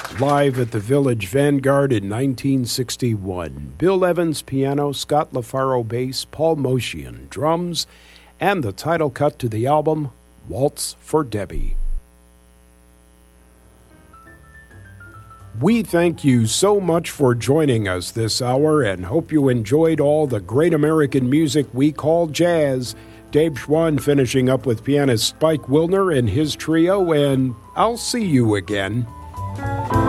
live at the Village Vanguard in 1961. Bill Evans piano, Scott LaFaro bass, Paul Motian drums, and the title cut to the album, Waltz for Debbie. We thank you so much for joining us this hour and hope you enjoyed all the great American music we call jazz. Dave Schwann finishing up with pianist Spike Wilner and his trio, and I'll see you again.